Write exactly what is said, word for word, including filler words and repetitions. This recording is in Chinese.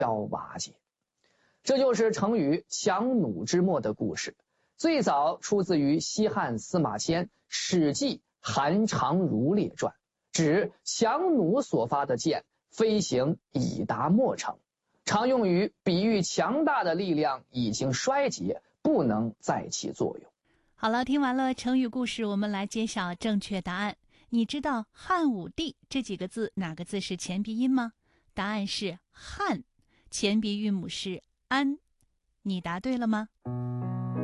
要瓦解。这就是成语强弩之末的故事，最早出自于西汉司马迁《史记韩常如列传》，指强弩所发的箭飞行已达末程，常用于比喻强大的力量已经衰竭，不能再起作用。 好了，听完了成语故事，我们来揭晓正确答案。你知道汉武帝这几个字哪个字是前鼻音吗？答案是汉，前鼻韵母是安。你答对了吗？